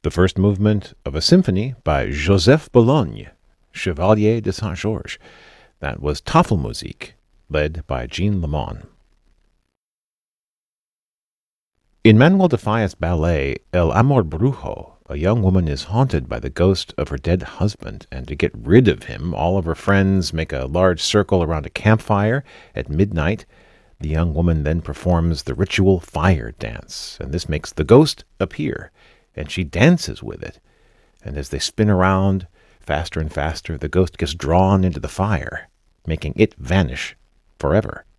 the first movement of a symphony by Joseph Bologne, Chevalier de Saint-Georges. That was Tafelmusik, led by Jean Lemon. In Manuel de Falla's ballet El Amor Brujo, a young woman is haunted by the ghost of her dead husband, and to get rid of him, all of her friends make a large circle around a campfire at midnight. The young woman then performs the ritual fire dance, and this makes the ghost appear, and she dances with it. And as they spin around faster and faster, the ghost gets drawn into the fire, making it vanish forever.